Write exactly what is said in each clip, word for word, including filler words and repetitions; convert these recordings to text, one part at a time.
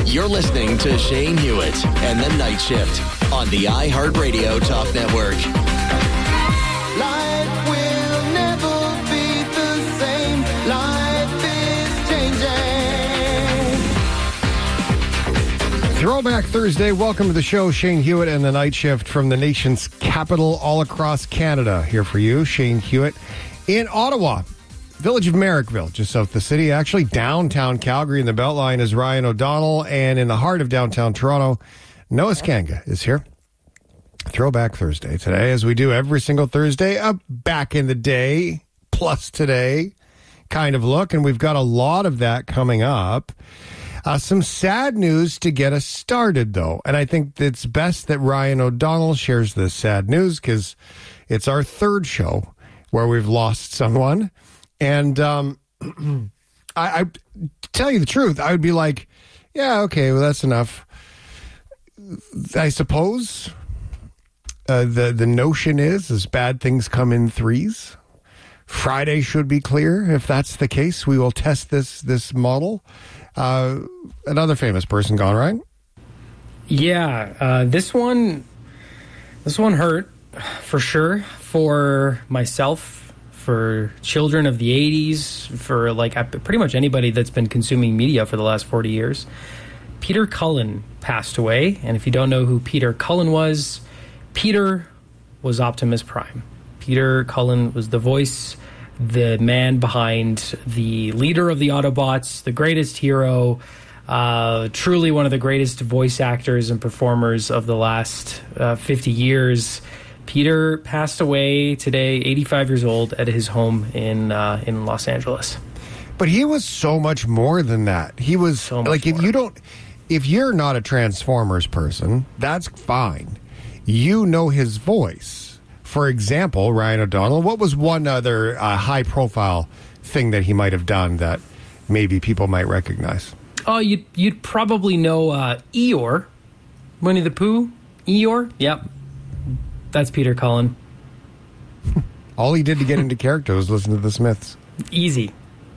You're listening to Shane Hewitt and the Night Shift on the iHeartRadio Talk Network. Life will never be the same. Life is changing. Throwback Thursday. Welcome to the show. Shane Hewitt and the Night Shift from the nation's capital all across Canada. Here for you, Shane Hewitt in Ottawa. Village of Merrickville, just south of the city. Actually, downtown Calgary in the Beltline is Ryan O'Donnell. And in the heart of downtown Toronto, Noah Skanga is here. Throwback Thursday today, as we do every single Thursday, a back in the day plus today kind of look. And we've got a lot of that coming up. Uh, some sad news to get us started, though. And I think it's best that Ryan O'Donnell shares this sad news because it's our third show where we've lost someone. And um, I, I tell you the truth, I would be like, yeah, okay, well, that's enough. I suppose uh, the, the notion is, is bad things come in threes. Friday should be clear. If that's the case, we will test this this model. Uh, another famous person gone, right? Yeah, uh, this one, this one hurt for sure for myself. For children of the eighties, for like pretty much anybody that's been consuming media for the last forty years. Peter Cullen passed away, and if you don't know who Peter Cullen was, Peter was Optimus Prime. Peter Cullen was the voice, the man behind the leader of the Autobots, the greatest hero, uh, truly one of the greatest voice actors and performers of the last uh, fifty years. Peter passed away today, eighty-five years old, at his home in uh, in Los Angeles. But he was so much more than that. He was so like, if more. you don't, if you're not a Transformers person, that's fine. You know his voice. For example, Ryan O'Donnell, what was one other uh, high-profile thing that he might have done that maybe people might recognize? Oh, you'd, you'd probably know uh, Eeyore, Winnie the Pooh, Eeyore. Yep. That's Peter Cullen. All he did to get into character was listen to the Smiths. Easy.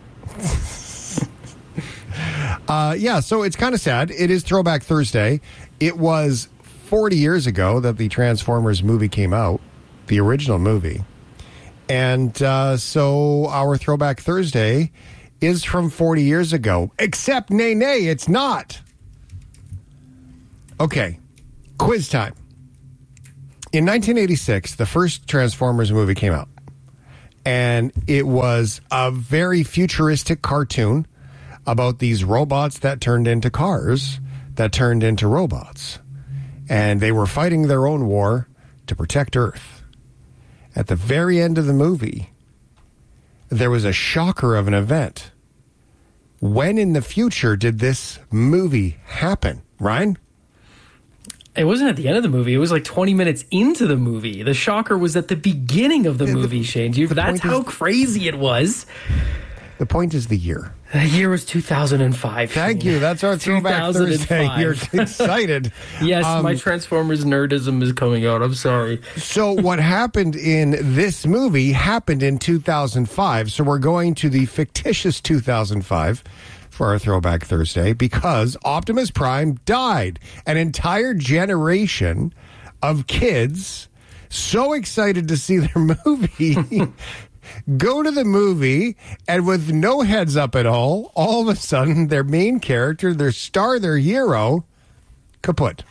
uh, yeah, so it's kind of sad. It is Throwback Thursday. It was forty years ago that the Transformers movie came out, the original movie. And uh, so our Throwback Thursday is from forty years ago. Except, nay, nay, it's not. Okay, quiz time. In nineteen eighty-six, the first Transformers movie came out, and it was a very futuristic cartoon about these robots that turned into cars, that turned into robots, and they were fighting their own war to protect Earth. At the very end of the movie, there was a shocker of an event. When in the future did this movie happen, Ryan? It wasn't at the end of the movie. It was like twenty minutes into the movie. The shocker was at the beginning of the movie, the, Shane. You, that's how is, crazy it was. The point is the year. The year was two thousand five. Thank Shane. you. That's our Throwback Thursday. You're excited. Yes, um, my Transformers nerdism is coming out. I'm sorry. So what happened in this movie happened in two thousand five. So we're going to the fictitious two thousand five. For our Throwback Thursday, because Optimus Prime died. An entire generation of kids so excited to see their movie go to the movie, and with no heads up at all, all of a sudden their main character, their star, their hero, kaput.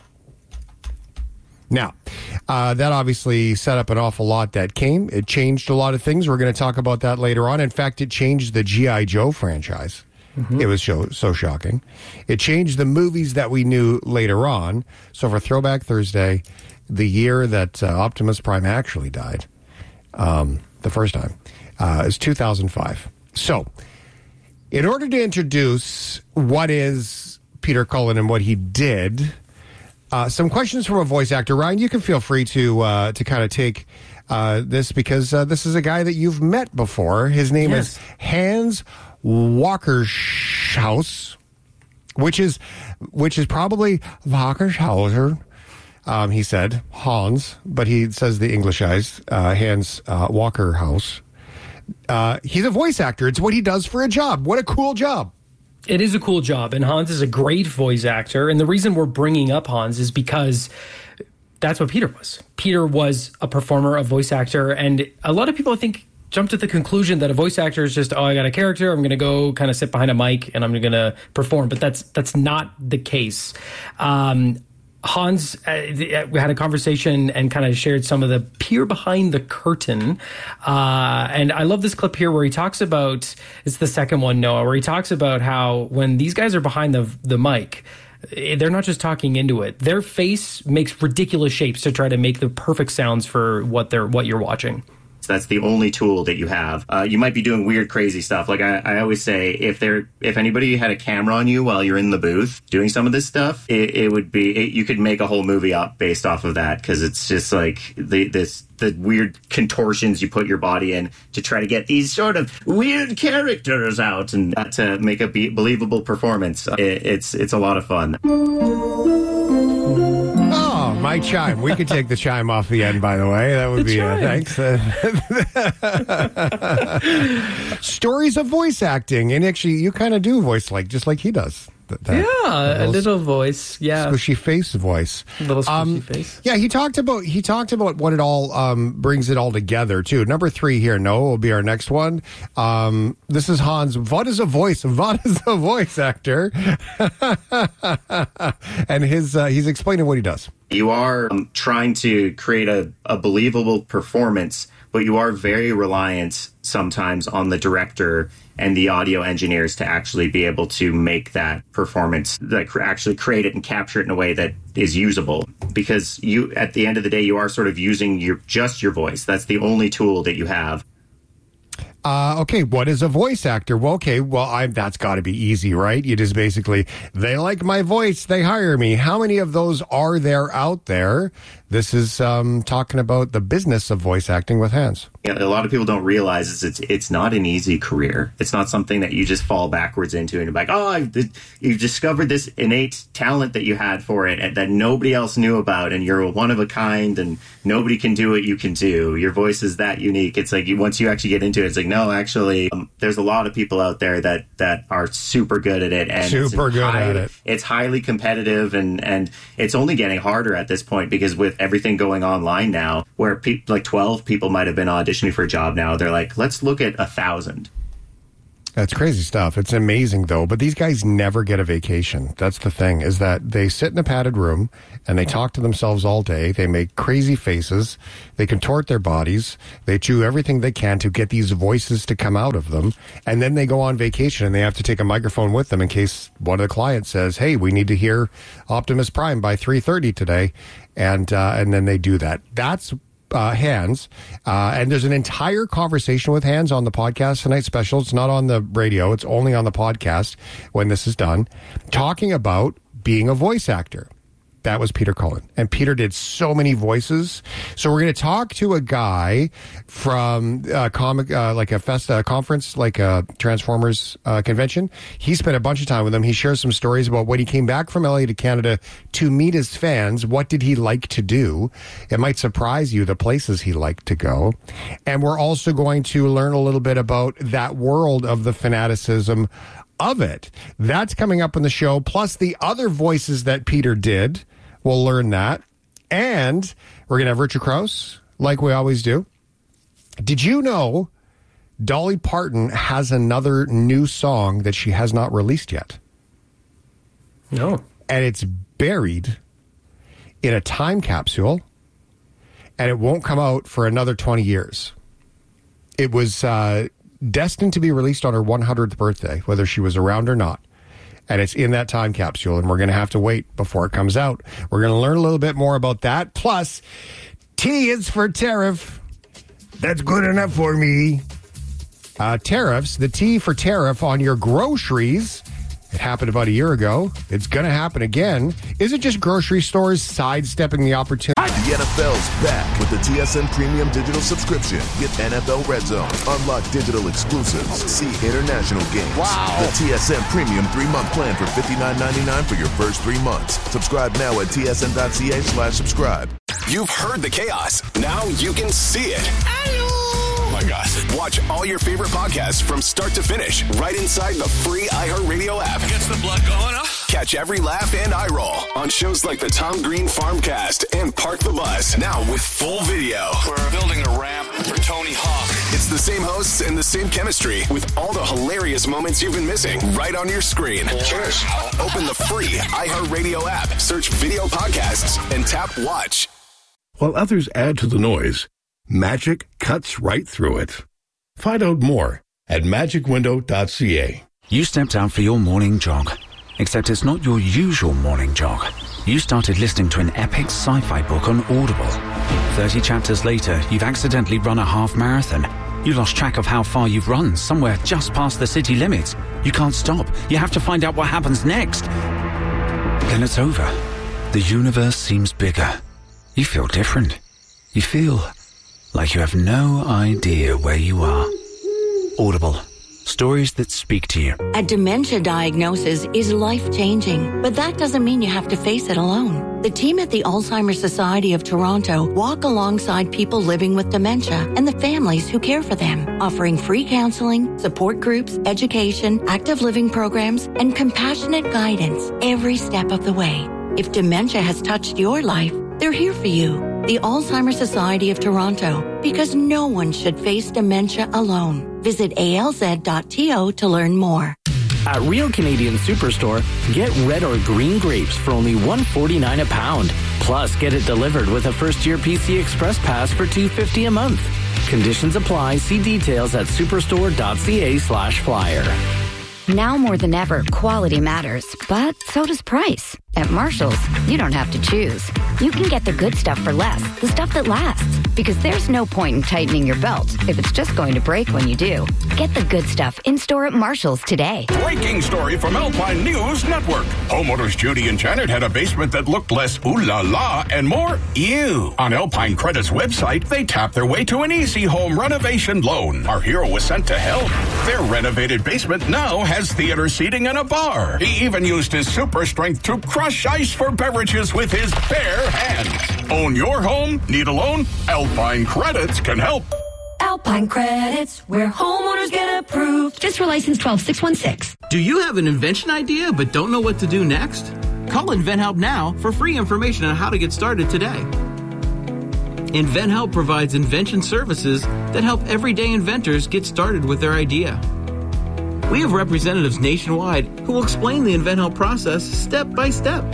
Now, uh, that obviously set up an awful lot that came. It changed a lot of things. We're going to talk about that later on. In fact, it changed the G I. Joe franchise. Mm-hmm. It was so, so shocking. It changed the movies that we knew later on. So for Throwback Thursday, the year that uh, Optimus Prime actually died, um, the first time, uh, is two thousand five. So in order to introduce what is Peter Cullen and what he did, uh, some questions from a voice actor. Ryan, you can feel free to uh, to kind of take uh, this because uh, this is a guy that you've met before. His name yes. is Hans Walkershaus, which is which is probably Walkershauser. Um, he said Hans, but he says the Englishized uh, Hans uh, Walkerhaus. Uh, he's a voice actor. It's what he does for a job. What a cool job. It is a cool job, and Hans is a great voice actor. And the reason we're bringing up Hans is because that's what Peter was. Peter was a performer, a voice actor, and a lot of people, I think, jump to the conclusion that a voice actor is just, oh, I got a character, I'm going to go kind of sit behind a mic and I'm going to perform. But that's that's not the case. Um, Hans, uh, we had a conversation and kind of shared some of the peer behind the curtain. Uh, and I love this clip here where he talks about, it's the second one, Noah, where he talks about how when these guys are behind the the mic, they're not just talking into it. Their face makes ridiculous shapes to try to make the perfect sounds for what they're what you're watching. So that's the only tool that you have. Uh, you might be doing weird, crazy stuff. Like I, I always say, if there, if anybody had a camera on you while you're in the booth doing some of this stuff, it, it would be, it, you could make a whole movie up based off of that, because it's just like the this the weird contortions you put your body in to try to get these sort of weird characters out and uh, to make a be- believable performance. It, it's it's a lot of fun. Oh, my chime. We could take the chime off the end, by the way. That would The be uh, thanks. Stories of voice acting. And actually, you kind of do voice like, just like he does. That, that Yeah, a little voice. Yeah. Squishy face voice. Little squishy Um, face. Yeah, he talked about he talked about what it all um, brings it all together too. Number three here, Noah, will be our next one. Um, this is Hans. What is a voice? What is a voice actor? And his uh, he's explaining what he does. You are um, trying to create a, a believable performance, but you are very reliant sometimes on the director and the audio engineers to actually be able to make that performance, like actually create it and capture it in a way that is usable. Because you, at the end of the day, you are sort of using your just your voice. That's the only tool that you have. Uh, okay, what is a voice actor? Well, okay, well, I, that's got to be easy, right? You just basically, they like my voice, they hire me. How many of those are there out there? This is um, talking about the business of voice acting with Hans. Yeah, a lot of people don't realize is it's it's not an easy career. It's not something that you just fall backwards into and you're like, oh, I've, you've discovered this innate talent that you had for it and that nobody else knew about, and you're one of a kind, and nobody can do what you can do. Your voice is that unique. It's like you, once you actually get into it, it's like, no, actually, um, there's a lot of people out there that that are super good at it, and super it's good high, at it. It's highly competitive, and and it's only getting harder at this point because with everything going online now, where pe- like twelve people might have been auditioning for a job now, they're like, let's look at a thousand. That's crazy stuff. It's amazing, though. But these guys never get a vacation. That's the thing, is that they sit in a padded room and they talk to themselves all day. They make crazy faces. They contort their bodies. They do everything they can to get these voices to come out of them. And then they go on vacation and they have to take a microphone with them in case one of the clients says, hey, we need to hear Optimus Prime by three thirty today. And, uh, and then they do that. That's Uh, Hans, uh, and there's an entire conversation with Hans on the podcast tonight special. It's not on the radio. It's only on the podcast when this is done, talking about being a voice actor. That was Peter Cullen. And Peter did so many voices. So we're going to talk to a guy from a comic, uh, like a fest, a conference, like a Transformers uh, convention. He spent a bunch of time with them. He shares some stories about when he came back from L A to Canada to meet his fans. What did he like to do? It might surprise you, the places he liked to go. And we're also going to learn a little bit about that world of the fanaticism of it. That's coming up in the show, plus the other voices that Peter did. We'll learn that. And we're going to have Richard Krause, like we always do. Did you know Dolly Parton has another new song that she has not released yet? No. And it's buried in a time capsule, and it won't come out for another twenty years. It was uh, destined to be released on her one hundredth birthday, whether she was around or not. And it's in that time capsule, and we're going to have to wait before it comes out. We're going to learn a little bit more about that. Plus, T is for tariff. That's good enough for me. Uh, tariffs, the T for tariff on your groceries. It happened about a year ago. It's going to happen again. Is it just grocery stores sidestepping the opportunity? The N F L's back with the T S N Premium Digital Subscription. Get N F L Red Zone, unlock digital exclusives, see international games. Wow. The T S N Premium three-month plan for fifty-nine ninety-nine for your first three months. Subscribe now at tsn.ca slash subscribe. You've heard the chaos. Now you can see it. Among Us. Watch all your favorite podcasts from start to finish right inside the free iHeartRadio app. Gets the blood going, huh? Catch every laugh and eye roll on shows like the Tom Green Farmcast and Park the Bus, now with full video. We're building a ramp for Tony Hawk. It's the same hosts and the same chemistry with all the hilarious moments you've been missing right on your screen. Cheers. Open the free iHeartRadio app, search video podcasts, and tap watch. While others add to the noise, Magic cuts right through it. Find out more at magic window dot c a. You stepped out for your morning jog, except it's not your usual morning jog. You started listening to an epic sci-fi book on Audible. thirty chapters later, you've accidentally run a half marathon. You lost track of how far you've run, somewhere just past the city limits. You can't stop. You have to find out what happens next. Then it's over. The universe seems bigger. You feel different. You feel like you have no idea where you are. Audible. Stories that speak to you. A dementia diagnosis is life-changing, but that doesn't mean you have to face it alone. The team at the Alzheimer's Society of Toronto walk alongside people living with dementia and the families who care for them, offering free counseling, support groups, education, active living programs, and compassionate guidance every step of the way. If dementia has touched your life, they're here for you. The Alzheimer's Society of Toronto, because no one should face dementia alone. Visit A L Z dot T O to learn more. At Real Canadian Superstore, get red or green grapes for only one dollar and forty-nine cents a pound. Plus, get it delivered with a first-year P C Express Pass for two dollars and fifty cents a month. Conditions apply. See details at superstore dot c a slash flyer. Now more than ever, quality matters, but so does price. At Marshall's, you don't have to choose. You can get the good stuff for less, the stuff that lasts. Because there's no point in tightening your belt if it's just going to break when you do. Get the good stuff in-store at Marshall's today. Breaking story from Alpine News Network. Homeowners Judy and Janet had a basement that looked less ooh la la and more ew. On Alpine Credit's website, they tapped their way to an easy home renovation loan. Our hero was sent to help. Their renovated basement now has theater seating and a bar. He even used his super strength to crush ice for beverages with his bare hands. Own your home? Need a loan? Alpine Credits can help. Alpine Credits, where homeowners get approved. Just for license twelve six one six. Do you have an invention idea but don't know what to do next? Call InventHelp now for free information on how to get started today. InventHelp provides invention services that help everyday inventors get started with their idea. We have representatives nationwide who will explain the InventHelp process step by step.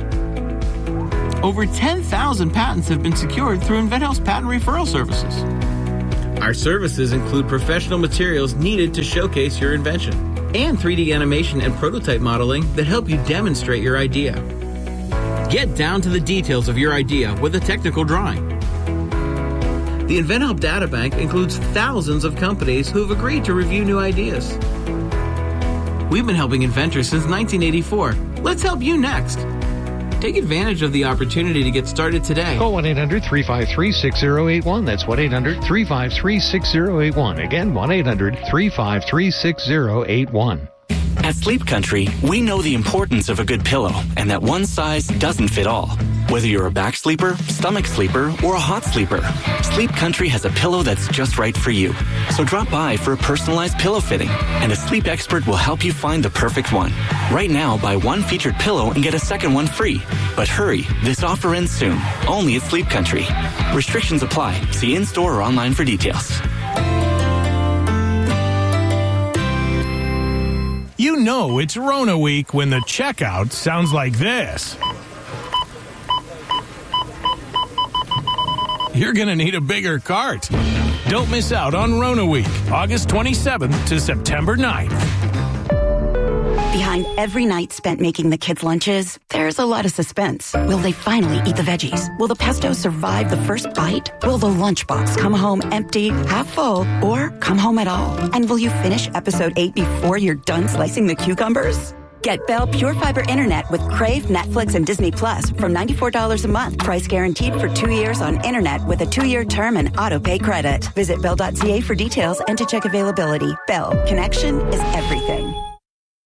Over ten thousand patents have been secured through InventHelp's patent referral services. Our services include professional materials needed to showcase your invention and three D animation and prototype modeling that help you demonstrate your idea. Get down to the details of your idea with a technical drawing. The InventHelp Databank includes thousands of companies who have agreed to review new ideas. We've been helping inventors since nineteen eighty-four. Let's help you next. Take advantage of the opportunity to get started today. Call one eight hundred three five three six zero eight one. That's one eight hundred three five three six zero eight one. Again, one eight hundred three five three six zero eight one. At Sleep Country, we know the importance of a good pillow and that one size doesn't fit all. Whether you're a back sleeper, stomach sleeper, or a hot sleeper, Sleep Country has a pillow that's just right for you. So drop by for a personalized pillow fitting, and a sleep expert will help you find the perfect one. Right now, buy one featured pillow and get a second one free. But hurry, this offer ends soon, only at Sleep Country. Restrictions apply. See in-store or online for details. You know it's Rona week when the checkout sounds like this. You're going to need a bigger cart. Don't miss out on Rona week, August twenty-seventh to September ninth. Behind every night spent making the kids' lunches, there's a lot of suspense. Will they finally eat the veggies? Will the pesto survive the first bite? Will the lunchbox come home empty, half full, or come home at all? And will you finish episode eight before you're done slicing the cucumbers? Get Bell Pure Fiber Internet with Crave, Netflix, and Disney Plus from ninety-four dollars a month. Price guaranteed for two years on internet with a two-year term and auto-pay credit. Visit bell dot c a for details and to check availability. Bell, connection is everything.